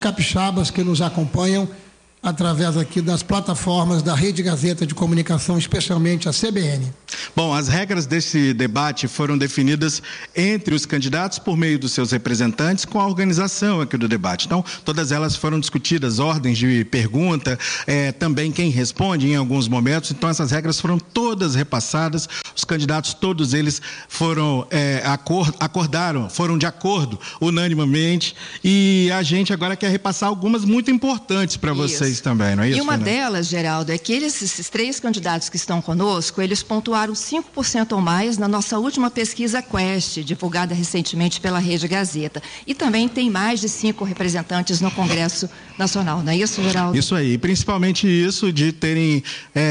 capixabas que nos acompanham através aqui das plataformas da Rede Gazeta de Comunicação, especialmente a CBN. Bom, as regras desse debate foram definidas entre os candidatos por meio dos seus representantes com a organização aqui do debate. Então, todas elas foram discutidas, ordens de pergunta, também quem responde em alguns momentos. Então, essas regras foram todas repassadas. Os candidatos, todos eles foram foram de acordo unanimemente, e a gente agora quer repassar algumas muito importantes para vocês também, não é isso? E uma delas, Geraldo, é que esses 3 candidatos que estão conosco, eles pontuaram 5% ou mais na nossa última pesquisa Quest, divulgada recentemente pela Rede Gazeta. E também tem mais de 5 representantes no Congresso Nacional, não é isso, Geraldo? Isso aí, principalmente isso de terem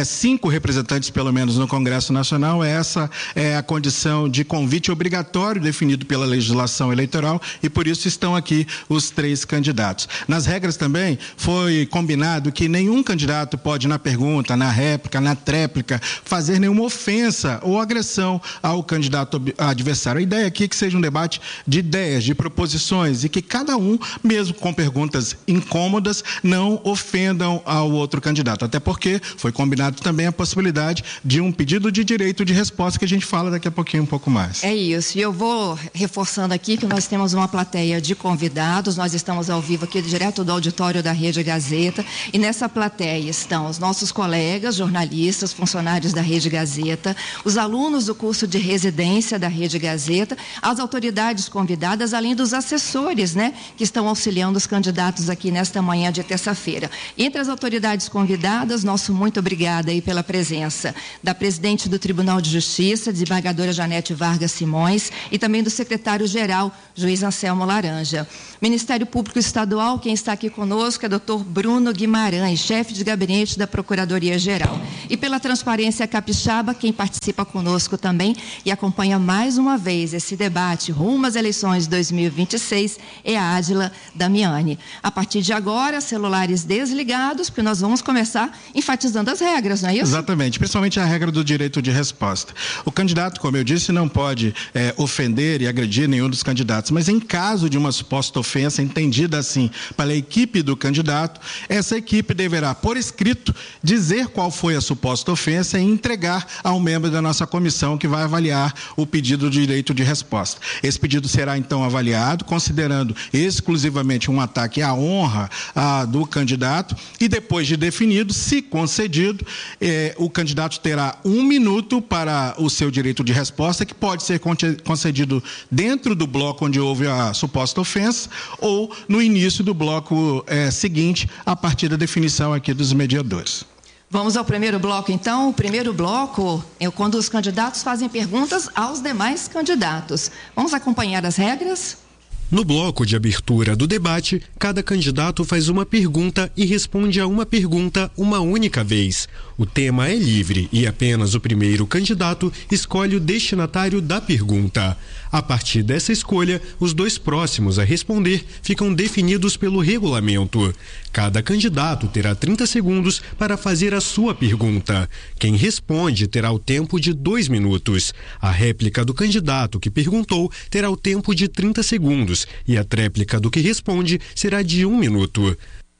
5 representantes, pelo menos, no Congresso Nacional. Essa é a condição de convite obrigatório definido pela legislação eleitoral, e por isso estão aqui os 3 candidatos. Nas regras também foi combinado que nenhum candidato pode, na pergunta, na réplica, na tréplica, fazer nenhuma ofensa ou agressão ao candidato adversário. A ideia aqui é que seja um debate de ideias, de proposições, e que cada um, mesmo com perguntas incômodas, não ofendam ao outro candidato. Até porque foi combinado também a possibilidade de um pedido de direito de resposta, que a gente fala daqui a pouquinho um pouco mais. É isso. E eu vou reforçando aqui que nós temos uma plateia de convidados. Nós estamos ao vivo aqui direto do auditório da Rede Gazeta. E nessa plateia estão os nossos colegas, jornalistas, funcionários da Rede Gazeta, os alunos do curso de residência da Rede Gazeta, as autoridades convidadas, além dos assessores, que estão auxiliando os candidatos aqui nesta manhã de terça-feira. Entre as autoridades convidadas, nosso muito obrigada aí pela presença da presidente do Tribunal de Justiça, desembargadora Janete Vargas Simões, e também do secretário-geral, juiz Anselmo Laranja. Ministério Público Estadual, quem está aqui conosco é doutor Bruno Guimarães, chefe de gabinete da Procuradoria-Geral. E pela Transparência Capixaba, quem participa conosco também e acompanha mais uma vez esse debate rumo às eleições de 2026 é a Ádila Damiani. A partir de agora, celulares desligados, porque nós vamos começar enfatizando as regras, não é isso? Exatamente, principalmente a regra do direito de resposta. O candidato, como eu disse, não pode ofender e agredir nenhum dos candidatos, mas em caso de uma suposta ofensa entendida assim pela equipe do candidato, essa equipe deverá, por escrito, dizer qual foi a suposta ofensa e entregar ao membro da nossa comissão que vai avaliar o pedido de direito de resposta. Esse pedido será então avaliado, considerando exclusivamente um ataque à honra do candidato, e depois de definido, se concedido, o candidato terá 1 minuto para o seu direito de resposta, que pode ser concedido dentro do bloco onde houve a suposta ofensa ou no início do bloco seguinte, a partir da definição aqui dos mediadores. Vamos ao primeiro bloco, então. O primeiro bloco é quando os candidatos fazem perguntas aos demais candidatos. Vamos acompanhar as regras? No bloco de abertura do debate, cada candidato faz uma pergunta e responde a uma pergunta uma única vez. O tema é livre e apenas o primeiro candidato escolhe o destinatário da pergunta. A partir dessa escolha, os 2 próximos a responder ficam definidos pelo regulamento. Cada candidato terá 30 segundos para fazer a sua pergunta. Quem responde terá o tempo de 2 minutos. A réplica do candidato que perguntou terá o tempo de 30 segundos e a tréplica do que responde será de 1 minuto.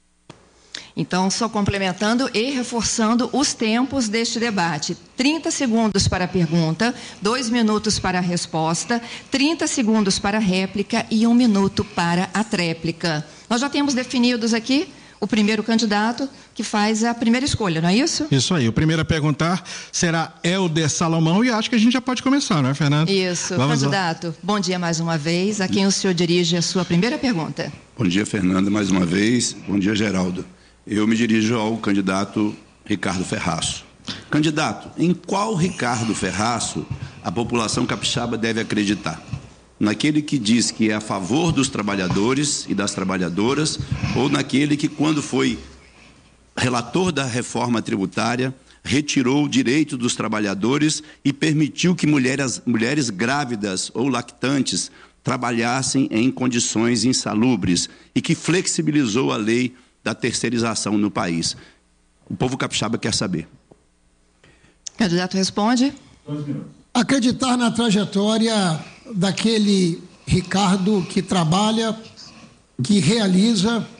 Então, só complementando e reforçando os tempos deste debate. 30 segundos para a pergunta, 2 minutos para a resposta, 30 segundos para a réplica e 1 minuto para a tréplica. Nós já temos definidos aqui o primeiro candidato que faz a primeira escolha, não é isso? Isso aí. O primeiro a perguntar será Helder Salomão, e acho que a gente já pode começar, não é, Fernando? Isso. Vamos candidato, lá. Bom dia mais uma vez. A quem o senhor dirige a sua primeira pergunta? Bom dia, Fernando, mais uma vez. Bom dia, Geraldo. Eu me dirijo ao candidato Ricardo Ferraço. Candidato, em qual Ricardo Ferraço a população capixaba deve acreditar? Naquele que diz que é a favor dos trabalhadores e das trabalhadoras, ou naquele que, quando foi relator da reforma tributária, retirou o direito dos trabalhadores e permitiu que mulheres grávidas ou lactantes trabalhassem em condições insalubres e que flexibilizou a lei da terceirização no país? O povo capixaba quer saber. Candidato responde. 2 minutos. Acreditar na trajetória daquele Ricardo que trabalha, que realiza